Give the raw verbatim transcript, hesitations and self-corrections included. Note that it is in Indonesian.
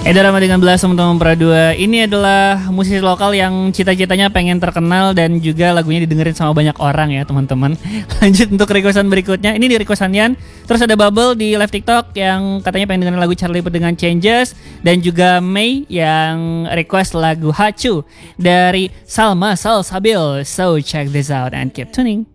Eda Rama dengan Belas teman-teman Pradua. Ini adalah musisi lokal yang cita-citanya pengen terkenal dan juga lagunya didengerin sama banyak orang ya teman-teman. Lanjut untuk requestan berikutnya. Ini di requestan Yan. Terus ada Bubble di live TikTok yang katanya pengen dengerin lagu Charlie Puth dengan Changes. Dan juga Mei yang request lagu Hachu dari Salma Salsabil. So check this out and keep tuning.